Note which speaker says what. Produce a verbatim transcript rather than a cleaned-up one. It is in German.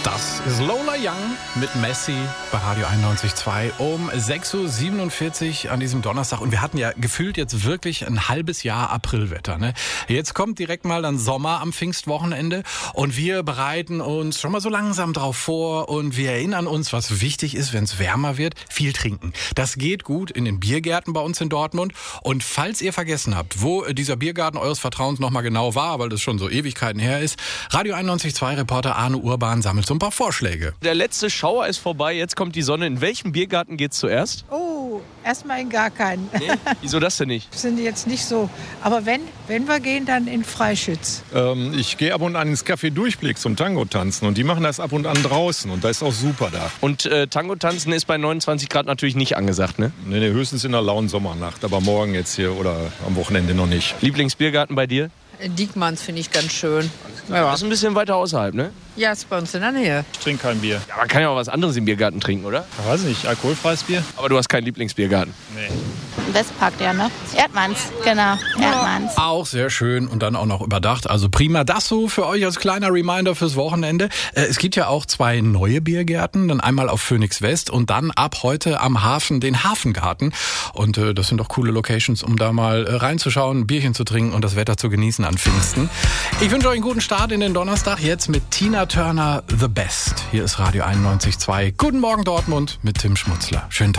Speaker 1: Das ist Lola Young mit Messi bei Radio einundneunzig Komma zwei um sechs Uhr siebenundvierzig an diesem Donnerstag. Und wir hatten ja gefühlt jetzt wirklich ein halbes Jahr Aprilwetter. Ne? Jetzt kommt direkt mal dann Sommer am Pfingstwochenende und wir bereiten uns schon mal so langsam drauf vor und wir erinnern uns, was wichtig ist, wenn es wärmer wird, viel trinken. Das geht gut in den Biergärten bei uns in Dortmund. Und falls ihr vergessen habt, wo dieser Biergarten eures Vertrauens nochmal genau war, weil das schon so Ewigkeiten her ist, Radio einundneunzig Komma zwei Reporter Arne Urban sammelt so ein paar Vorschläge.
Speaker 2: Der letzte Schauer ist vorbei, jetzt kommt die Sonne. In welchem Biergarten geht's zuerst?
Speaker 3: Oh, erstmal in gar keinen.
Speaker 2: Nee? Wieso das denn nicht?
Speaker 3: Sind jetzt nicht so. Aber wenn, wenn wir gehen, dann in Freischütz.
Speaker 4: Ähm, ich gehe ab und an ins Café Durchblick zum Tango tanzen und die machen das ab und an draußen und da ist auch super da.
Speaker 2: Und äh, Tango tanzen ist bei neunundzwanzig Grad natürlich nicht angesagt, ne?
Speaker 4: Nee, nee, höchstens in der lauen Sommernacht, aber morgen jetzt hier oder am Wochenende noch nicht.
Speaker 2: Lieblingsbiergarten bei dir?
Speaker 5: Diekmanns finde ich ganz schön.
Speaker 2: Ja. Das ist ein bisschen weiter außerhalb, ne?
Speaker 5: Ja, ist bei uns in der Nähe.
Speaker 6: Ich trinke kein Bier.
Speaker 2: Ja, man kann ja auch was anderes im Biergarten trinken, oder?
Speaker 6: Ich weiß nicht, alkoholfreies Bier?
Speaker 2: Aber du hast keinen Lieblingsbiergarten.
Speaker 6: Nee.
Speaker 7: Westpark, der, ne? Erdmanns, genau. Erdmanns.
Speaker 1: Auch sehr schön und dann auch noch überdacht. Also prima. Das so für euch als kleiner Reminder fürs Wochenende. Äh, es gibt ja auch zwei neue Biergärten. Dann einmal auf Phoenix West und dann ab heute am Hafen den Hafengarten. Und äh, das sind doch coole Locations, um da mal äh, reinzuschauen, ein Bierchen zu trinken und das Wetter zu genießen an Pfingsten. Ich wünsche euch einen guten Start in den Donnerstag. Jetzt mit Tina Turner The Best. Hier ist Radio einundneunzig Komma zwei. Guten Morgen Dortmund mit Tim Schmutzler. Schönen Tag.